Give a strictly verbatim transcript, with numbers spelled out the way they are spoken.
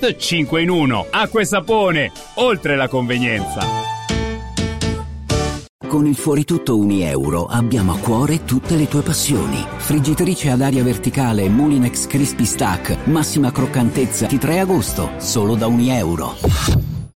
Best cinque in uno. Acqua e sapone, oltre la convenienza. Con il Fuori Tutto Unieuro abbiamo a cuore tutte le tue passioni. Friggitrice ad aria verticale Mulinex Crispy Stack, massima croccantezza, di tre agosto, solo da un euro.